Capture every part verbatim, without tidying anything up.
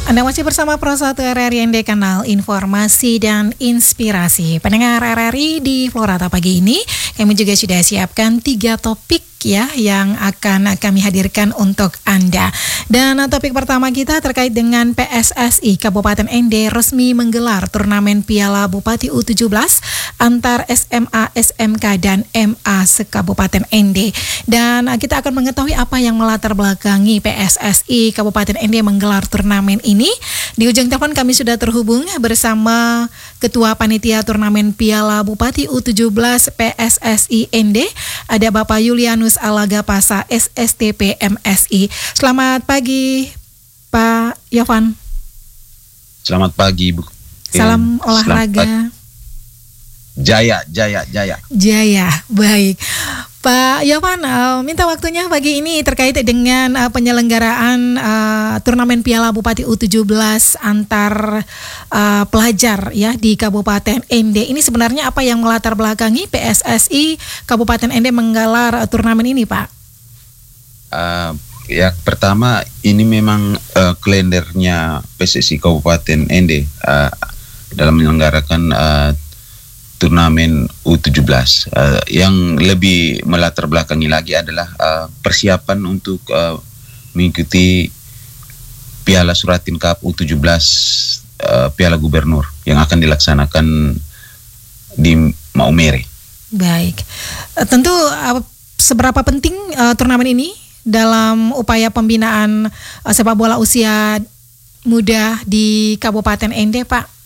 Anda masih bersama Pro satu R R I N D, kanal informasi dan inspirasi. Pendengar R R I di Florata pagi ini, kami juga sudah siapkan tiga topik ya yang akan kami hadirkan untuk Anda. Dan topik pertama kita terkait dengan P S S I Kabupaten N D resmi menggelar turnamen Piala Bupati U tujuh belas antar S M A, S M K dan M A se-Kabupaten N D. Dan kita akan mengetahui apa yang melatar belakangi P S S I Kabupaten N D menggelar turnamen ini. Di ujung telepon kami sudah terhubung bersama Ketua Panitia Turnamen Piala Bupati U tujuh belas P S S I N D, ada Bapak Yulianus Alagapasa, S S T P M S I. Selamat pagi, Pak Yovan. Selamat pagi, Bu. Salam olahraga. Jaya, jaya, jaya. Jaya, baik. Pak Yovan, uh, minta waktunya pagi ini terkait dengan uh, penyelenggaraan uh, turnamen Piala Bupati U tujuh belas antar uh, pelajar ya di Kabupaten N D. Ini sebenarnya apa yang melatar belakangi P S S I Kabupaten N D menggelar uh, turnamen ini, Pak? Uh, ya, pertama ini memang uh, kalendernya P S S I Kabupaten N D uh, dalam menyelenggarakan uh, turnamen U tujuh belas. Uh, yang lebih melatar belakangi lagi adalah uh, persiapan untuk uh, mengikuti Piala Suratin Cup U tujuh belas uh, Piala Gubernur yang akan dilaksanakan di Maumere. Baik, uh, tentu uh, seberapa penting uh, turnamen ini dalam upaya pembinaan uh, sepak bola usia muda di Kabupaten N D, Pak?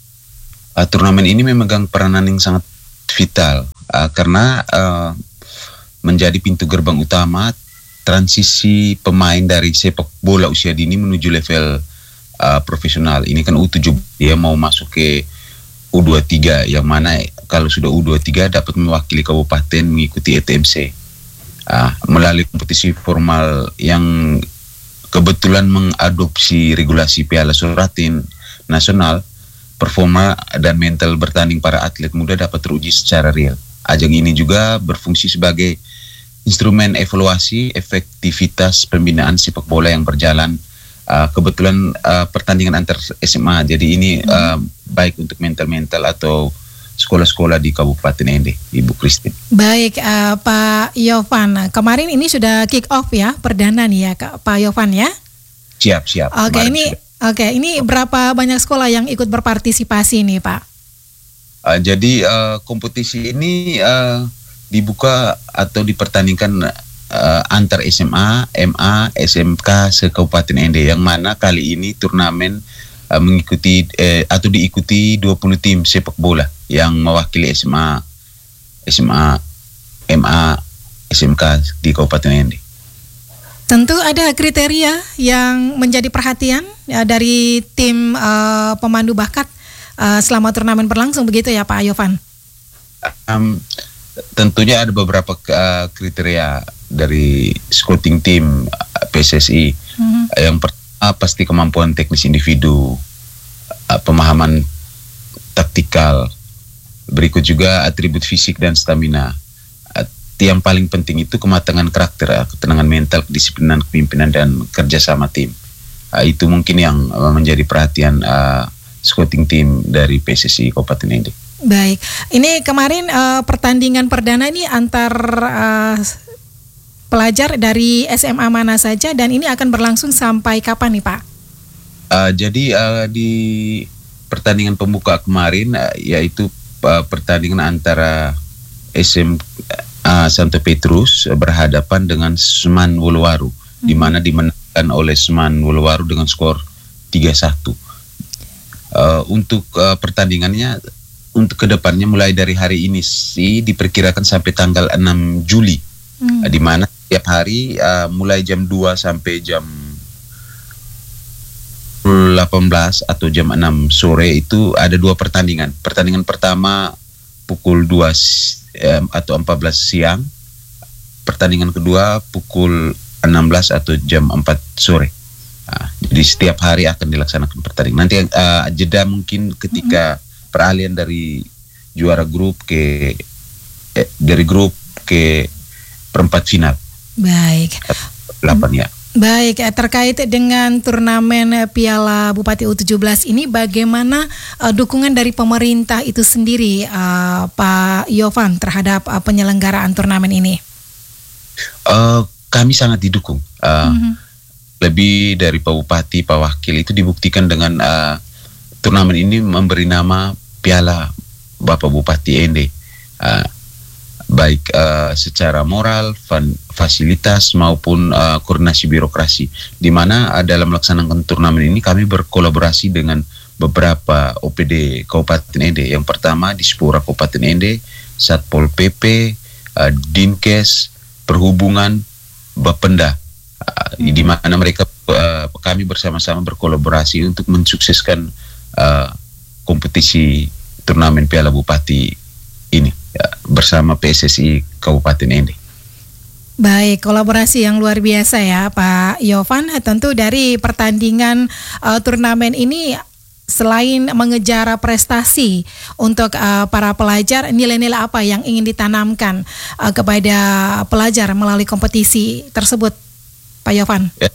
Uh, turnamen ini memegang peranan yang sangat vital uh, karena uh, menjadi pintu gerbang utama transisi pemain dari sepak bola usia dini menuju level uh, profesional. Ini kan U tujuh dia mau masuk ke U dua puluh tiga, yang mana kalau sudah U dua puluh tiga dapat mewakili kabupaten mengikuti E T M C uh, melalui kompetisi formal yang kebetulan mengadopsi regulasi Piala Suratin Nasional. Performa dan mental bertanding para atlet muda dapat teruji secara real. Ajang ini juga berfungsi sebagai instrumen evaluasi efektivitas pembinaan sepak bola yang berjalan. Uh, kebetulan uh, pertandingan antar S M A, jadi ini uh, baik untuk mental-mental atau sekolah-sekolah di Kabupaten N D, Ibu Christine. Baik, uh, Pak Yovan, kemarin ini sudah kick off ya, perdana nih ya Pak Yovan ya? Siap, siap. Oke, kemarin ini sudah. Oke, ini berapa banyak sekolah yang ikut berpartisipasi nih, Pak? Uh, jadi uh, kompetisi ini uh, dibuka atau dipertandingkan uh, antar S M A, M A, S M K se-Kabupaten N D, yang mana kali ini turnamen uh, mengikuti eh, atau diikuti dua puluh tim sepak bola yang mewakili S M A, S M A, M A, S M K di Kabupaten N D. Tentu ada kriteria yang menjadi perhatian ya, dari tim uh, pemandu bakat uh, selama turnamen berlangsung, begitu ya Pak Yovan? Um, tentunya ada beberapa uh, kriteria dari scouting tim uh, P S S I. Mm-hmm. Yang pertama pasti kemampuan teknis individu, uh, pemahaman taktikal, berikut juga atribut fisik dan stamina. Yang paling penting itu kematangan karakter, ketenangan mental, kedisiplinan kepemimpinan dan kerjasama tim. Uh, itu mungkin yang uh, menjadi perhatian uh, scouting tim dari P S S I Kabupaten N D. Baik, ini kemarin uh, pertandingan perdana ini antar uh, pelajar dari S M A mana saja, dan ini akan berlangsung sampai kapan nih Pak? Uh, jadi uh, di pertandingan pembuka kemarin uh, yaitu uh, pertandingan antara S M Uh, Santo Petrus berhadapan dengan Seman Wolowaru, hmm. di mana dimenangkan oleh Seman Wolowaru dengan skor tiga satu. Uh, untuk uh, pertandingannya untuk kedepannya mulai dari hari ini sih diperkirakan sampai tanggal enam Juli, hmm. uh, di mana setiap hari uh, mulai jam dua sampai jam delapan belas atau jam enam sore itu ada dua pertandingan. Pertandingan pertama pukul dua atau empat belas siang, pertandingan kedua pukul enam belas atau jam empat sore. Nah, jadi setiap hari akan dilaksanakan pertandingan. Nanti uh, jeda mungkin ketika mm-hmm. peralihan dari juara grup ke eh, dari grup ke perempat final. Baik. delapan ya. Baik, eh, terkait dengan turnamen eh, Piala Bupati U tujuh belas ini, bagaimana eh, dukungan dari pemerintah itu sendiri, eh, Pak Yovan, terhadap eh, penyelenggaraan turnamen ini? Uh, kami sangat didukung. Uh, Mhm. Lebih dari Pak Bupati, Pak Wakil itu dibuktikan dengan uh, turnamen ini memberi nama Piala Bapak Bupati N D. Uh, baik uh, secara moral, fan, fasilitas maupun uh, koordinasi birokrasi. Di mana uh, dalam melaksanakan turnamen ini kami berkolaborasi dengan beberapa O P D Kabupaten N D. Yang pertama di Spora Kabupaten N D, Satpol P P, uh, Dinkes, Perhubungan, Bapenda, uh, hmm. di mana mereka uh, kami bersama-sama berkolaborasi untuk mensukseskan uh, kompetisi turnamen Piala Bupati ini ya, bersama P S S I Kabupaten N D. Baik, kolaborasi yang luar biasa ya Pak Yovan. Tentu dari pertandingan uh, turnamen ini, selain mengejar prestasi untuk uh, para pelajar, nilai-nilai apa yang ingin ditanamkan uh, kepada pelajar melalui kompetisi tersebut, Pak Yovan? Ya,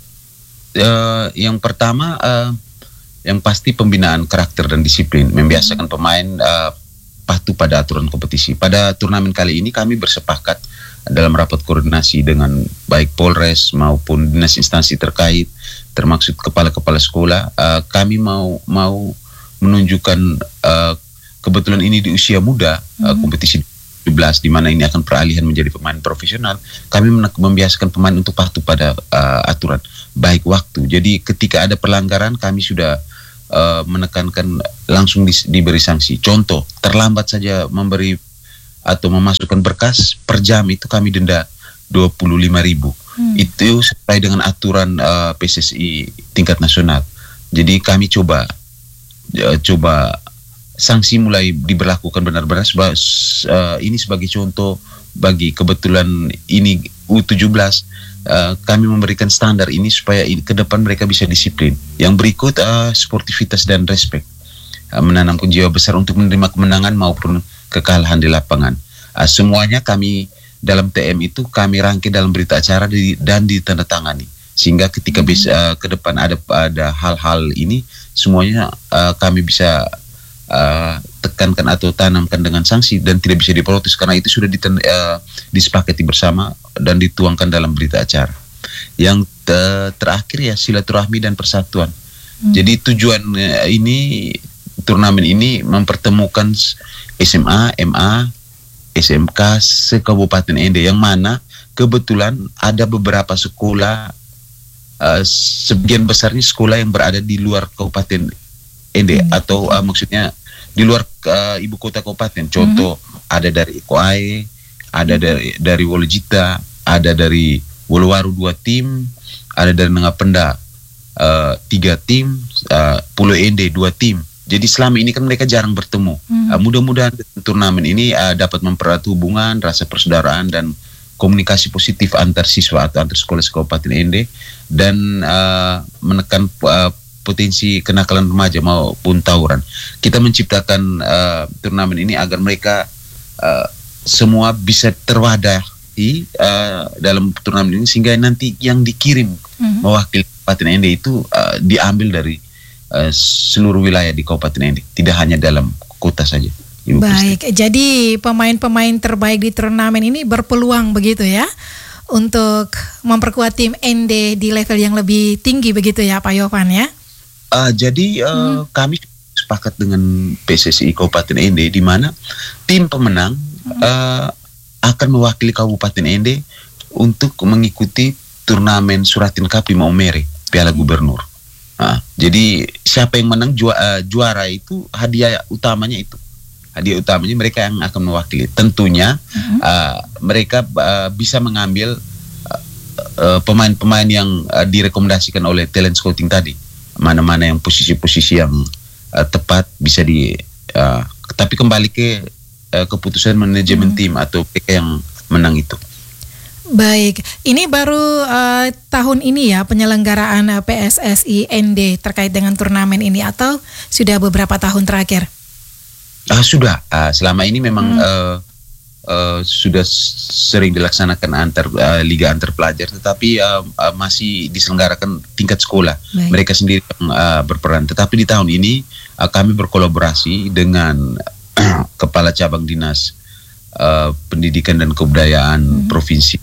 uh, yang pertama, uh, yang pasti pembinaan karakter dan disiplin, membiasakan pemain uh, patuh pada aturan kompetisi. Pada turnamen kali ini kami bersepakat dalam rapat koordinasi dengan baik Polres maupun dinas instansi terkait, termasuk kepala-kepala sekolah. Uh, kami mau mau menunjukkan uh, kebetulan ini di usia muda, mm-hmm. uh, kompetisi tujuh belas, di mana ini akan peralihan menjadi pemain profesional. Kami membiasakan pemain untuk patuh pada uh, aturan, baik waktu. Jadi ketika ada pelanggaran kami sudah uh, menekankan langsung di, diberi sanksi. Contoh, terlambat saja memberi atau memasukkan berkas per jam itu kami denda dua puluh lima ribu. Hmm. Itu sesuai dengan aturan uh, P S S I tingkat nasional. Jadi kami coba uh, coba sanksi mulai diberlakukan benar-benar seba, uh, ini sebagai contoh bagi kebetulan ini U tujuh belas, uh, kami memberikan standar ini supaya ini, ke depan mereka bisa disiplin. Yang berikut uh, sportivitas dan respect, uh, menanamkan jiwa besar untuk menerima kemenangan maupun kekalahan di lapangan. Uh, semuanya kami dalam T M itu kami rangkai dalam berita acara di, dan ditandatangani, sehingga ketika bisa uh, ke depan ada ada hal-hal ini semuanya uh, kami bisa uh, tekankan atau tanamkan dengan sanksi dan tidak bisa diprotes karena itu sudah diten, uh, disepakati bersama dan dituangkan dalam berita acara. Yang te- terakhir ya silaturahmi dan persatuan. Hmm. Jadi tujuan uh, ini turnamen ini mempertemukan S M A, M A, S M K se-Kabupaten N D, yang mana kebetulan ada beberapa sekolah, uh, sebagian besarnya sekolah yang berada di luar Kabupaten N D, hmm. atau uh, maksudnya di luar uh, ibu kota kabupaten. Contoh, hmm. ada dari Ikoai, ada dari dari Wolojita, ada dari Wolowaru dua tim, ada dari Nangapenda uh, tiga tim, uh, Pulau N D dua tim. Jadi selama ini kan mereka jarang bertemu. Hmm. Uh, mudah-mudahan turnamen ini uh, dapat mempererat hubungan, rasa persaudaraan dan komunikasi positif antar siswa atau antar sekolah Kabupaten N D, dan uh, menekan uh, potensi kenakalan remaja maupun tawuran. Kita menciptakan uh, turnamen ini agar mereka uh, semua bisa terwadahi uh, dalam turnamen ini, sehingga nanti yang dikirim hmm. mewakili Kabupaten N D itu uh, diambil dari Uh, seluruh wilayah di Kabupaten N D, tidak hanya dalam kota saja. Ibu Baik, Kristi. Jadi pemain-pemain terbaik di turnamen ini berpeluang begitu ya untuk memperkuat tim N D di level yang lebih tinggi begitu ya Pak Yovan ya? Uh, jadi uh, hmm. kami sepakat dengan P S S I Kabupaten N D di mana tim pemenang hmm. uh, akan mewakili Kabupaten N D untuk mengikuti turnamen Suratin Kapi Maumere Piala Gubernur. Nah, jadi siapa yang menang ju- uh, juara itu hadiah utamanya itu. Hadiah utamanya mereka yang akan mewakili. Tentunya uh-huh. uh, mereka uh, bisa mengambil uh, uh, pemain-pemain yang uh, direkomendasikan oleh talent scouting tadi. Mana-mana yang posisi-posisi yang uh, tepat bisa di uh, tapi kembali ke uh, keputusan manajemen uh-huh. tim atau P K yang menang itu. Baik, ini baru uh, tahun ini ya penyelenggaraan uh, P S S I N D terkait dengan turnamen ini, atau sudah beberapa tahun terakhir? Ah, sudah. Uh, selama ini memang hmm. uh, uh, sudah sering dilaksanakan antar uh, liga antar pelajar, tetapi uh, uh, masih diselenggarakan tingkat sekolah. Baik. Mereka sendiri yang uh, berperan. Tetapi di tahun ini uh, kami berkolaborasi dengan Kepala Cabang Dinas uh, Pendidikan dan Kebudayaan hmm. Provinsi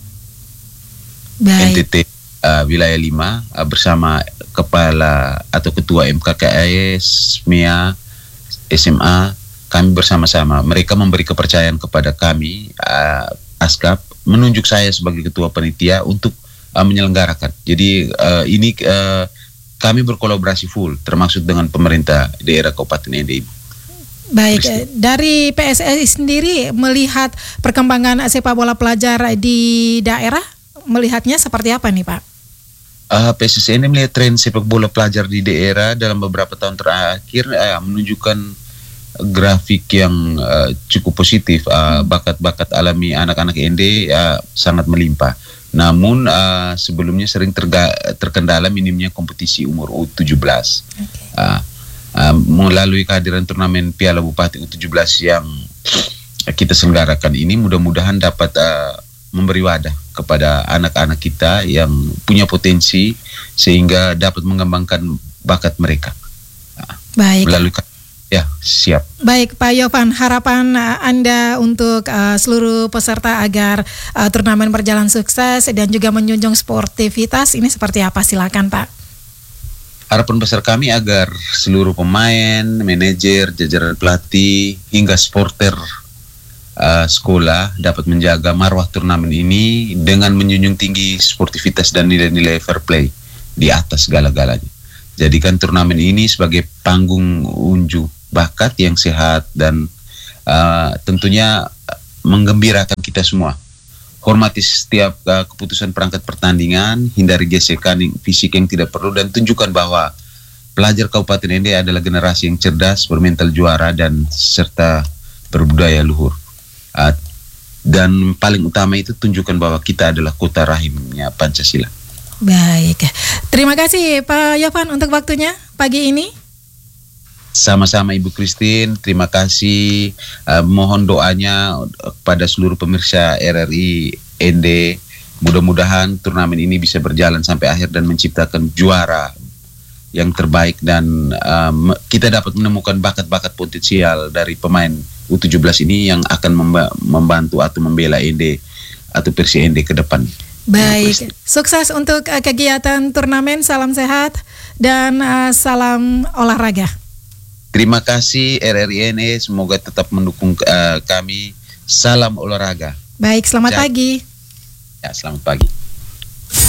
Baik. N T T uh, Wilayah lima uh, bersama Kepala atau Ketua M K K S, S M E A, S M A. Kami bersama-sama, mereka memberi kepercayaan kepada kami, uh, ASKAP, menunjuk saya sebagai ketua panitia untuk uh, menyelenggarakan. Jadi uh, ini uh, kami berkolaborasi full, termasuk dengan pemerintah daerah Kabupaten N D. Baik, Kristi. Dari P S S I sendiri melihat perkembangan sepak bola pelajar di daerah, melihatnya seperti apa nih Pak? Uh, P S S I ini melihat tren sepak bola pelajar di daerah dalam beberapa tahun terakhir uh, menunjukkan grafik yang uh, cukup positif. uh, bakat-bakat alami anak-anak N D uh, sangat melimpah. Namun uh, sebelumnya sering terga- terkendala minimnya kompetisi umur U tujuh belas. Okay. Uh, uh, melalui kehadiran turnamen Piala Bupati U tujuh belas yang kita selenggarakan ini, mudah-mudahan dapat uh, memberi wadah kepada anak-anak kita yang punya potensi sehingga dapat mengembangkan bakat mereka. Uh, Baik. Melalui Ya, siap. Baik, Pak Yovan, harapan uh, Anda untuk uh, seluruh peserta agar uh, turnamen berjalan sukses dan juga menjunjung sportivitas ini seperti apa? Silakan, Pak. Harapan besar kami agar seluruh pemain, manajer, jajaran pelatih, hingga supporter uh, sekolah dapat menjaga marwah turnamen ini dengan menjunjung tinggi sportivitas dan nilai-nilai fair play di atas segala-galanya. Jadikan turnamen ini sebagai panggung unjuk bakat yang sehat dan uh, tentunya menggembirakan kita semua. Hormati setiap uh, keputusan perangkat pertandingan, hindari gesekan fisik yang tidak perlu, dan tunjukkan bahwa pelajar Kabupaten N D adalah generasi yang cerdas, bermental juara, dan serta berbudaya luhur. Uh, dan paling utama itu tunjukkan bahwa kita adalah kota rahimnya Pancasila. Baik, terima kasih Pak Yovan untuk waktunya pagi ini. Sama-sama Ibu Christine, terima kasih. Uh, mohon doanya kepada seluruh pemirsa R R I N D. Mudah-mudahan turnamen ini bisa berjalan sampai akhir dan menciptakan juara yang terbaik, dan um, kita dapat menemukan bakat-bakat potensial dari pemain U tujuh belas ini yang akan memba- membantu atau membela N D atau Persi N D ke depan. Baik, sukses untuk uh, kegiatan turnamen, salam sehat dan uh, salam olahraga. Terima kasih R R I N E, semoga tetap mendukung uh, kami. Salam olahraga. Baik, selamat Jadi, pagi. Ya, selamat pagi.